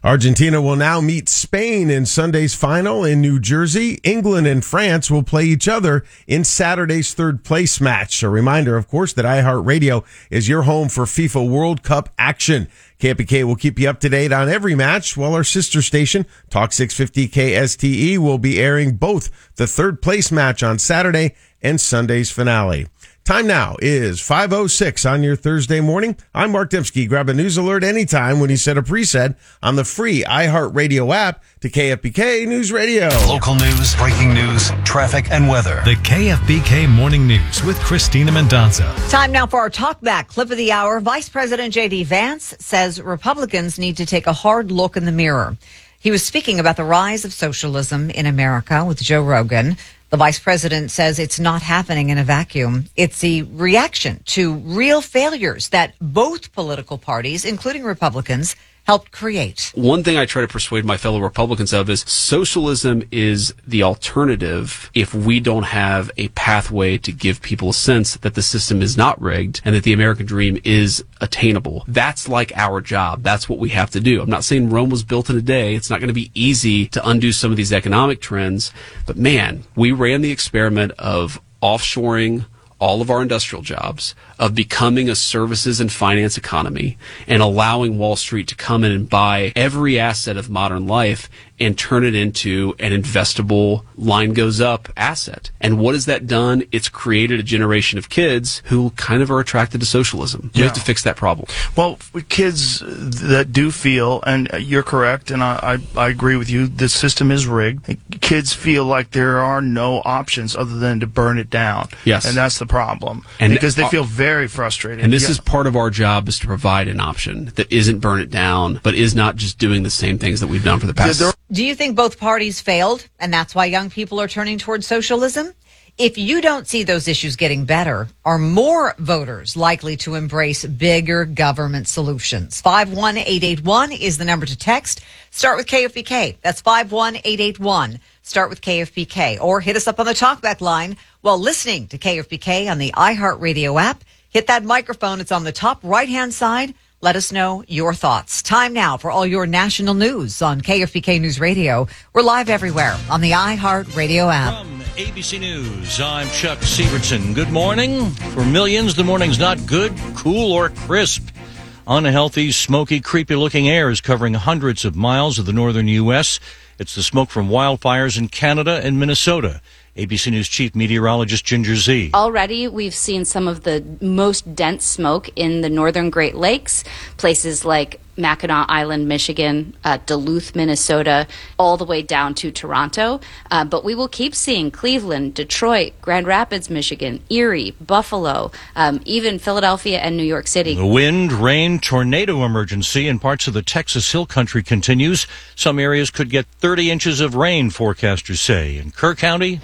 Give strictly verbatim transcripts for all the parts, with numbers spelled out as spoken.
Argentina will now meet Spain in Sunday's final in New Jersey. England and France will play each other in Saturday's third place match. A reminder, of course, that iHeartRadio is your home for FIFA World Cup action. K F B K will keep you up to date on every match, while our sister station, Talk six fifty K S T E, will be airing both the third place match on Saturday and Sunday's finale. Time now is five oh six on your Thursday morning. I'm Mark Dembski. Grab a news alert anytime when you set a preset on the free iHeartRadio app to K F B K News Radio. Local news, breaking news, traffic, and weather. The K F B K Morning News with Christina Mendonza. Time now for our Talk Back clip of the hour. Vice President J D. Vance says Republicans need to take a hard look in the mirror. He was speaking about the rise of socialism in America with Joe Rogan. The vice president says it's not happening in a vacuum. It's a reaction to real failures that both political parties, including Republicans, helped create. One thing I try to persuade my fellow Republicans of is socialism is the alternative if we don't have a pathway to give people a sense that the system is not rigged and that the American dream is attainable. That's like our job. That's what we have to do. I'm not saying Rome was built in a day. It's not going to be easy to undo some of these economic trends. But man, we ran the experiment of offshoring all of our industrial jobs, of becoming a services and finance economy and allowing Wall Street to come in and buy every asset of modern life and turn it into an investable, line goes up asset. And what has that done? It's created a generation of kids who kind of are attracted to socialism. We Yeah. have to fix that problem. Well, kids that do feel, and you're correct, and I, I, I agree with you, the system is rigged. Kids feel like there are no options other than to burn it down. Yes. And that's the problem. And because they uh, feel very frustrated. And this Yeah. is part of our job, is to provide an option that isn't burn it down, but is not just doing the same things that we've done for the past. Yeah, Do you think both parties failed, and that's why young people are turning towards socialism? If you don't see those issues getting better, are more voters likely to embrace bigger government solutions? five one eight eight one is the number to text. Start with K F B K. That's five one eight eight one. Start with K F B K. Or hit us up on the talkback line while listening to K F B K on the iHeartRadio app. Hit that microphone. It's on the top right-hand side. Let us know your thoughts. Time now for all your national news on K F B K News Radio. We're live everywhere on the iHeartRadio app. From A B C News, I'm Chuck Severson. Good morning. For millions, the morning's not good, cool, or crisp. Unhealthy, smoky, creepy-looking air is covering hundreds of miles of the northern U S. It's the smoke from wildfires in Canada and Minnesota. A B C News Chief Meteorologist Ginger Zee. Already, we've seen some of the most dense smoke in the northern Great Lakes, places like Mackinac Island, Michigan, uh, Duluth, Minnesota, all the way down to Toronto. Uh, but we will keep seeing Cleveland, Detroit, Grand Rapids, Michigan, Erie, Buffalo, um, even Philadelphia and New York City. The wind, rain, tornado emergency in parts of the Texas Hill Country continues. Some areas could get thirty inches of rain, forecasters say. In Kerr County,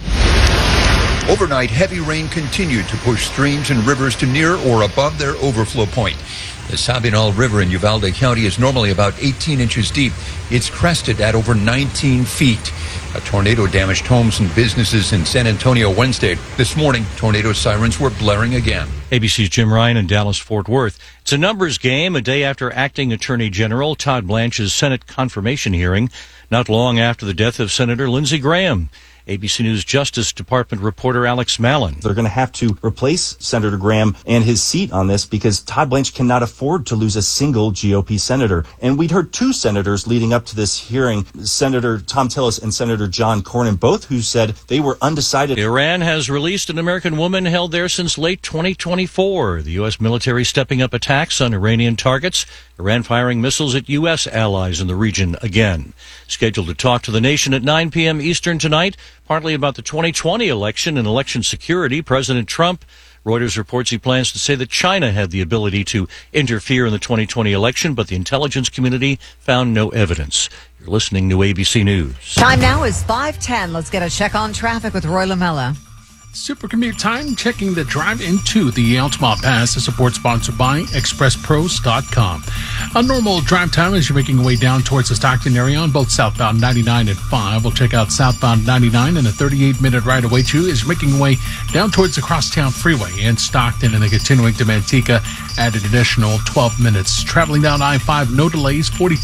overnight, heavy rain continued to push streams and rivers to near or above their overflow point. The Sabinal River in Uvalde County is normally about eighteen inches deep. It's crested at over nineteen feet. A tornado damaged homes and businesses in San Antonio Wednesday. This morning, tornado sirens were blaring again. A B C's Jim Ryan in Dallas-Fort Worth. It's a numbers game a day after Acting Attorney General Todd Blanche's Senate confirmation hearing, not long after the death of Senator Lindsey Graham. A B C News Justice Department reporter Alex Mallon. They're going to have to replace Senator Graham and his seat on this because Todd Blanche cannot afford to lose a single G O P senator. And we'd heard two senators leading up to this hearing, Senator Tom Tillis and Senator John Cornyn, both who said they were undecided. Iran has released an American woman held there since late twenty twenty-four. The U S military stepping up attacks on Iranian targets. Iran firing missiles at U S allies in the region again. Scheduled to talk to the nation at nine p.m. Eastern tonight, partly about the twenty twenty election and election security. President Trump, Reuters reports he plans to say that China had the ability to interfere in the twenty twenty election, but the intelligence community found no evidence. You're listening to A B C News. Time now is five ten. Let's get a check on traffic with Roy Lamella. Super commute time, checking the drive into the Altamont Pass. The support sponsored by express pros dot com. A normal drive time as you're making your way down towards the Stockton area on both southbound ninety-nine and five. We'll check out southbound ninety-nine and a thirty-eight minute ride away too as you're making your way down towards the Crosstown Freeway in Stockton, and then continuing to Manteca at an additional twelve minutes. Traveling down I five, no delays, forty-two